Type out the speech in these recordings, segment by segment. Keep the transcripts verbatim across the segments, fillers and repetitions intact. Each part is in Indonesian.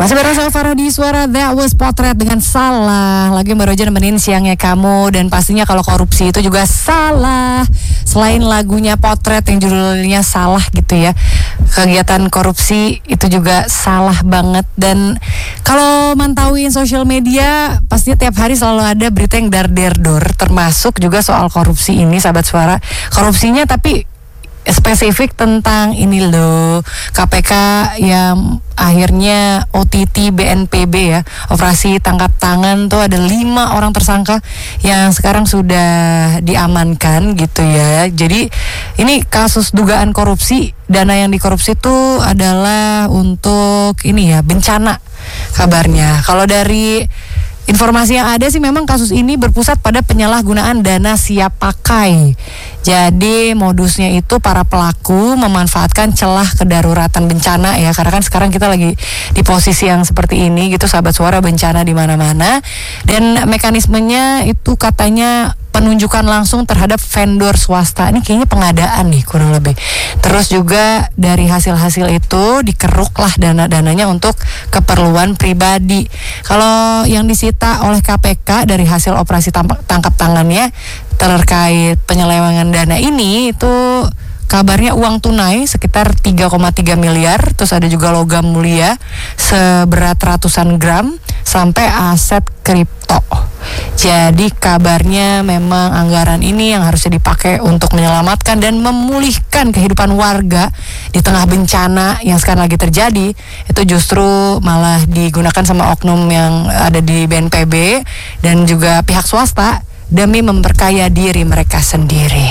Masih bareng saya Farah di Suara That Was Potret dengan Salah. Lagi baru aja nemenin siangnya kamu. Dan pastinya kalau korupsi itu juga salah. Selain lagunya Potret yang judulnya salah gitu ya, kegiatan korupsi itu juga salah banget. Dan kalau mantauin sosial media, pastinya tiap hari selalu ada berita yang dar-der-dor, termasuk juga soal korupsi ini, sahabat Suara. Korupsinya tapi spesifik tentang ini loh, K P K yang akhirnya O T T B N P B ya, operasi tangkap tangan tuh ada lima orang tersangka yang sekarang sudah diamankan gitu ya. Jadi ini kasus dugaan korupsi, dana yang dikorupsi itu adalah untuk ini ya, bencana kabarnya. Kalau dari informasi yang ada sih memang kasus ini berpusat pada penyalahgunaan dana siap pakai. Jadi modusnya itu para pelaku memanfaatkan celah kedaruratan bencana ya, karena kan sekarang kita lagi di posisi yang seperti ini gitu, sahabat Suara, bencana di mana-mana. Dan mekanismenya itu katanya penunjukan langsung terhadap vendor swasta. Ini kayaknya pengadaan nih kurang lebih. Terus juga dari hasil-hasil itu dikeruklah dana-dananya untuk keperluan pribadi. Kalau yang disita oleh K P K dari hasil operasi tamp- tangkap tangannya terkait penyelewengan dana ini itu kabarnya uang tunai sekitar tiga koma tiga miliar, terus ada juga logam mulia seberat ratusan gram, sampai aset kripto. Jadi kabarnya memang anggaran ini yang harusnya dipakai untuk menyelamatkan dan memulihkan kehidupan warga di tengah bencana yang sekarang lagi terjadi, itu justru malah digunakan sama oknum yang ada di B N P B dan juga pihak swasta demi memperkaya diri mereka sendiri.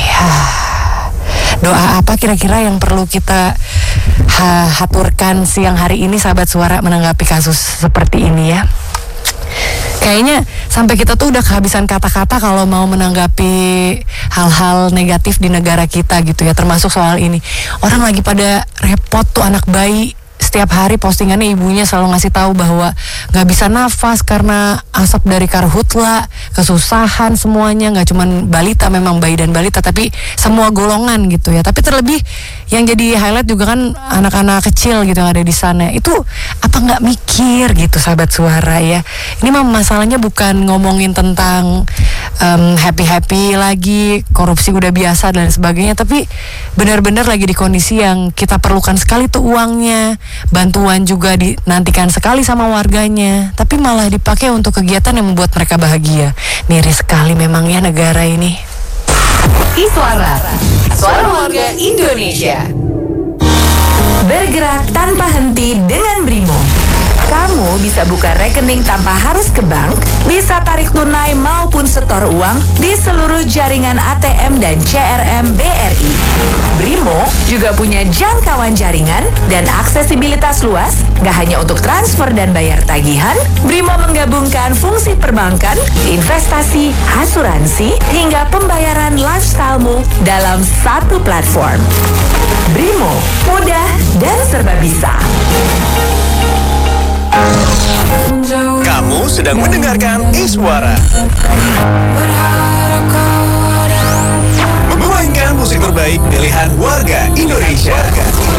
Doa apa kira-kira yang perlu kita ha, haturkan siang hari ini, sahabat Suara, menanggapi kasus seperti ini ya? Kayaknya sampai kita tuh udah kehabisan kata-kata kalau mau menanggapi hal-hal negatif di negara kita gitu ya, termasuk soal ini. Orang lagi pada repot tuh, anak bayi setiap hari postingannya ibunya selalu ngasih tahu bahwa nggak bisa nafas karena asap dari karhutla, kesusahan semuanya, nggak cuma balita, memang bayi dan balita, tapi semua golongan gitu ya. Tapi terlebih yang jadi highlight juga kan anak-anak kecil gitu yang ada di sana. Itu apa nggak mikir gitu, sahabat Suara ya? Ini mah masalahnya bukan ngomongin tentang um, happy-happy lagi, korupsi udah biasa dan sebagainya, tapi benar-benar lagi di kondisi yang kita perlukan sekali tuh uangnya. Bantuan juga dinantikan sekali sama warganya, tapi malah dipakai untuk kegiatan yang membuat mereka bahagia. Miris sekali memang ya negara ini. Iswara, suara warga Indonesia. Bergerak tanpa henti dengan Brimo. Kamu bisa buka rekening tanpa harus ke bank, bisa tarik tunai maupun setor uang di seluruh jaringan A T M dan C R M B R I. Brimo juga punya jangkauan jaringan dan aksesibilitas luas. Gak hanya untuk transfer dan bayar tagihan, Brimo menggabungkan fungsi perbankan, investasi, asuransi, hingga pembayaran lifestylemu dalam satu platform. Brimo, mudah dan serba bisa. Kamu sedang mendengarkan Iswara, memainkan musik terbaik pilihan warga Indonesia.